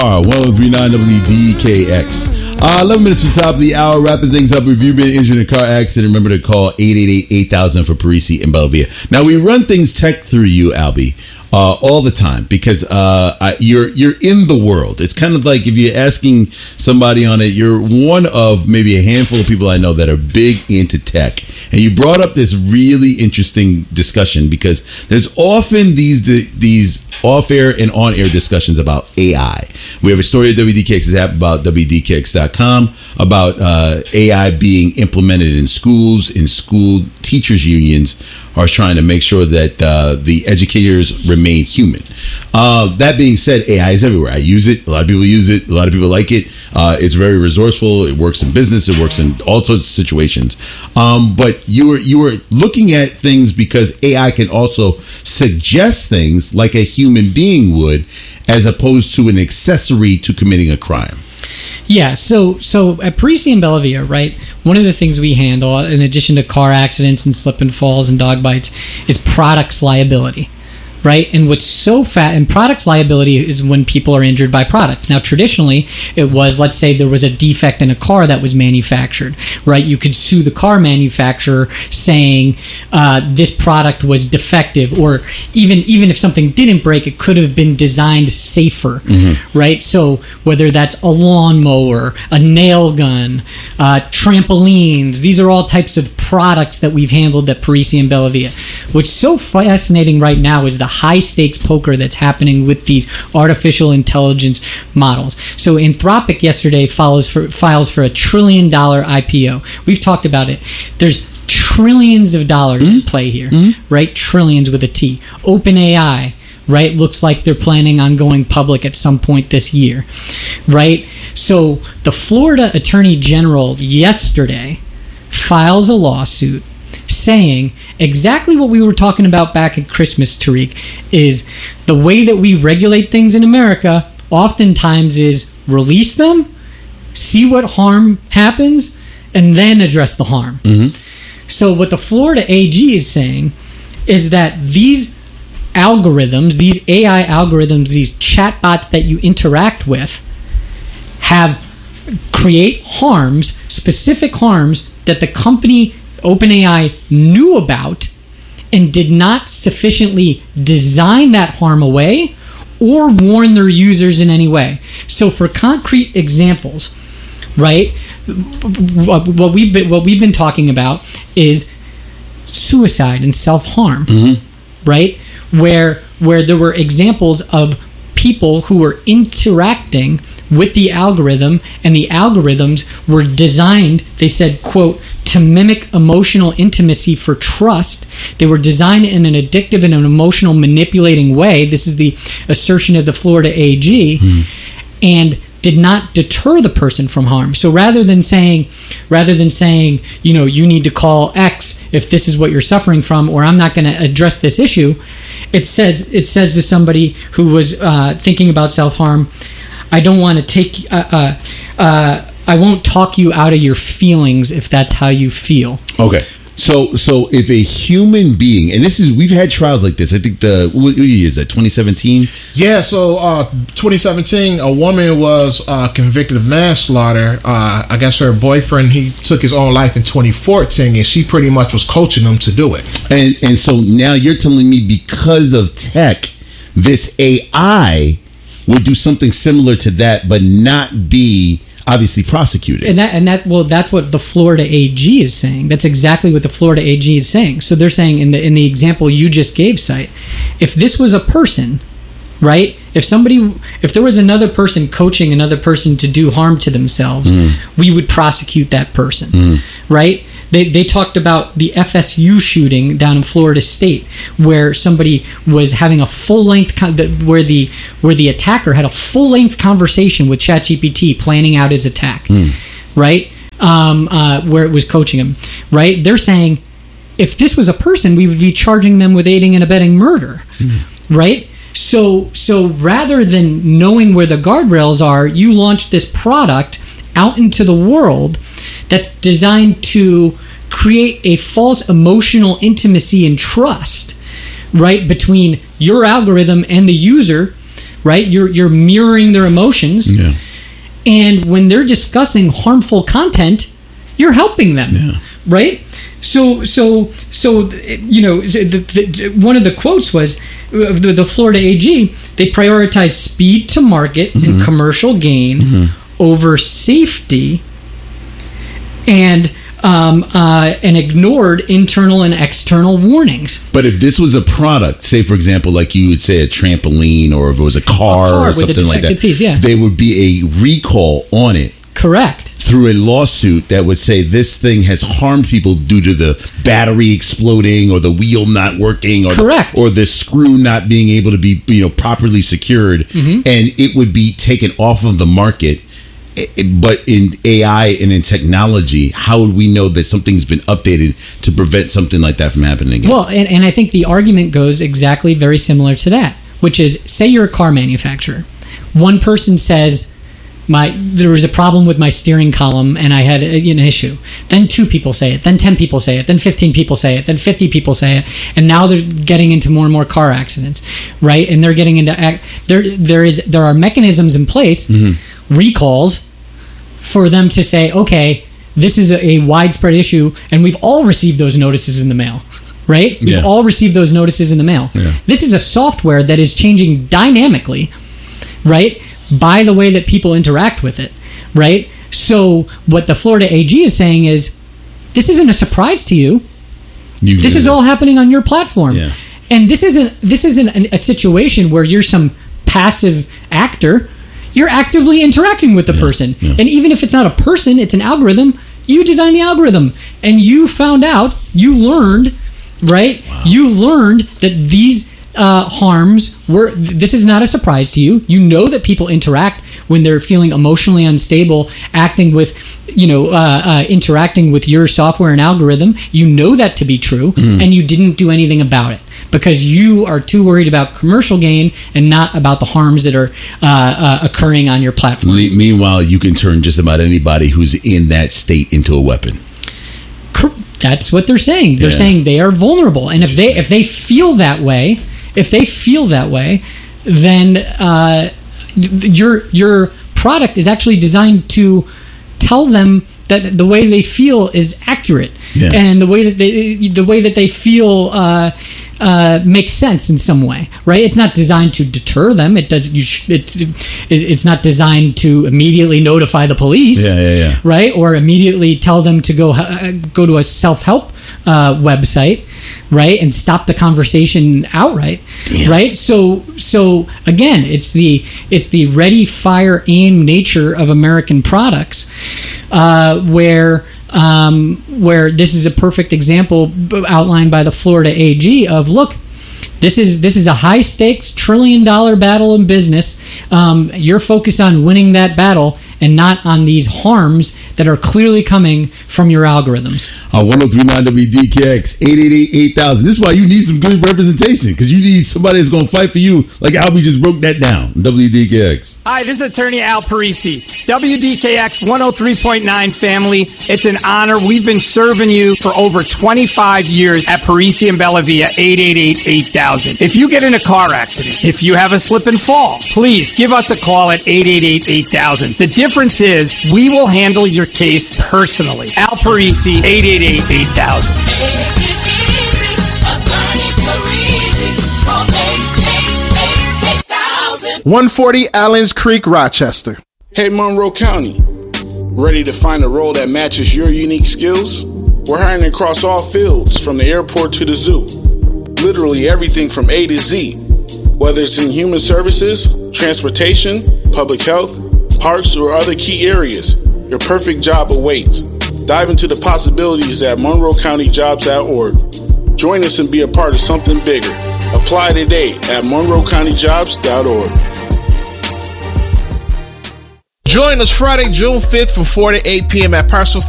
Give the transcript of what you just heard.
1039 WDKX. 11 minutes from top of the hour, wrapping things up. If you've been injured in a car accident, remember to call 888-8000 for Parisi and Belvia. Now, we run things tech through you, Albie, all the time because you're in the world. It's kind of like if you're asking somebody on it, you're one of maybe a handful of people I know that are big into tech. And you brought up this really interesting discussion because there's often these off-air and on-air discussions about AI. We have a story at WDKX's app about WDKX.com about AI being implemented in schools, in school teachers' unions are trying to make sure that the educators remain human. That being said, AI is everywhere. I use it. A lot of people use it. A lot of people like it. It's very resourceful. It works in business. It works in all sorts of situations. But you were looking at things because AI can also suggest things like a human being would, as opposed to an accessory to committing a crime. Yeah, so at Parisi and Bellavia, right, one of the things we handle, in addition to car accidents and slip and falls and dog bites, is products liability, right? And what's so and products liability is when people are injured by products. Now, traditionally, it was, let's say there was a defect in a car that was manufactured, right? You could sue the car manufacturer saying this product was defective, or even if something didn't break, it could have been designed safer, right? So whether that's a lawnmower, a nail gun, trampolines, these are all types of products that we've handled at Parisi and Bellavia. What's so fascinating right now is the high stakes poker that's happening with these artificial intelligence models. So Anthropic yesterday files for $1 trillion IPO. We've talked about it. There's trillions of dollars in play here, right? Trillions with a T. OpenAI, right? Looks like they're planning on going public at some point this year, right? So the Florida Attorney General yesterday files a lawsuit saying exactly what we were talking about back at Christmas, Tariq, is the way that we regulate things in America oftentimes is release them, see what harm happens, and then address the harm. So what the Florida AG is saying is that these algorithms, these AI algorithms, these chatbots that you interact with create harms, specific harms that the company OpenAI knew about and did not sufficiently design that harm away or warn their users in any way. So for concrete examples, right, what we've been talking about is suicide and self-harm, right, where there were examples of people who were interacting with the algorithm, and the algorithms were designed, they said, quote, to mimic emotional intimacy for trust. They were designed in an addictive and an emotional manipulating way. This is the assertion of the Florida AG, and did not deter the person from harm. So rather than saying, you know, you need to call X if this is what you're suffering from, or I'm not going to address this issue, it says to somebody who was thinking about self-harm, I don't want to take I won't talk you out of your feelings if that's how you feel. Okay. So if a human being, and we've had trials like this, I think what year is that, 2017? Yeah, so 2017, a woman was convicted of manslaughter. I guess her boyfriend, he took his own life in 2014, and she pretty much was coaching him to do it. And so now you're telling me because of tech, this AI would do something similar to that, but not be obviously prosecuted. That's what the Florida AG is saying. That's exactly what the Florida AG is saying. So they're saying in the example you just gave, Sight, if this was a person, right? If there was another person coaching another person to do harm to themselves, we would prosecute that person, right? They talked about the FSU shooting down in Florida State, where somebody was having a full-length where the attacker had a full-length conversation with ChatGPT planning out his attack, right? Where it was coaching him, right? They're saying if this was a person, we would be charging them with aiding and abetting murder, right? So rather than knowing where the guardrails are, you launch this product out into the world that's designed to create a false emotional intimacy and trust, right, between your algorithm and the user, right? You're mirroring their emotions. Yeah. And when they're discussing harmful content, you're helping them, right? So you know, one of the quotes was the Florida AG. They prioritize speed to market and commercial gain over safety, and ignored internal and external warnings. But if this was a product, say for example, like you would say a trampoline, or if it was a car or with something a like that, piece, there would be a recall on it. Correct. Through a lawsuit that would say this thing has harmed people due to the battery exploding or the wheel not working, or Correct. Or the screw not being able to be, you know, properly secured, and it would be taken off of the market. But in AI and in technology, how would we know that something's been updated to prevent something like that from happening again? Well, and I think the argument goes exactly very similar to that, which is, say you're a car manufacturer. One person says, there was a problem with my steering column and I had an issue. Then 2 people say it. Then 10 people say it. Then 15 people say it. Then 50 people say it. And now they're getting into more and more car accidents, right? And they're getting into there are mechanisms in place, recalls, for them to say, okay, this is a widespread issue, and we've all received those notices in the mail. Right? We've all received those notices in the mail. Yeah. This is a software that is changing dynamically, right? By the way that people interact with it, right? So what the Florida AG is saying is, this isn't a surprise to you. This is all happening on your platform. Yeah. And this isn't a situation where you're some passive actor. You're actively interacting with the person. Yeah. And even if it's not a person, it's an algorithm, you designed the algorithm. And you found out, you learned, right? Wow. You learned that these harms were, this is not a surprise to you. You know that people interact when they're feeling emotionally unstable, acting with, interacting with your software and algorithm. You know that to be true, and you didn't do anything about it because you are too worried about commercial gain and not about the harms that are occurring on your platform. Meanwhile, you can turn just about anybody who's in that state into a weapon. That's what they're saying. They're saying they are vulnerable, and if they feel that way, then your product is actually designed to tell them that the way they feel is accurate, and the way that they feel makes sense in some way, right? It's not designed to deter them. It's not designed to immediately notify the police, right? Or immediately tell them to go to a self-help website, right, and stop the conversation outright, right? So again, it's the ready, fire, aim nature of American products, where this is a perfect example outlined by the Florida AG of, look, this is a high stakes $1 trillion battle in business. You're focused on winning that battle and not on these harms that are clearly coming from your algorithms. 1039 WDKX 888-8000. This is why you need some good representation, because you need somebody that's going to fight for you, like Albie just broke that down. WDKX. Hi, this is attorney Al Parisi. WDKX 103.9 family. It's an honor. We've been serving you for over 25 years at Parisi and Bellavia. 888-8000. If you get in a car accident, if you have a slip and fall, please give us a call at 888-8000. The difference is we will handle your case personally. Al Parisi, 888-8000. 140 Allens Creek, Rochester. Hey, Monroe County. Ready to find a role that matches your unique skills? We're hiring across all fields, from the airport to the zoo. Literally everything from A to Z. Whether it's in human services, transportation, public health, parks, or other key areas, your perfect job awaits. Dive into the possibilities at MonroeCountyJobs.org. Join us and be a part of something bigger. Apply today at MonroeCountyJobs.org. Join us Friday, June 5th from 4 to 8 p.m. at Parcel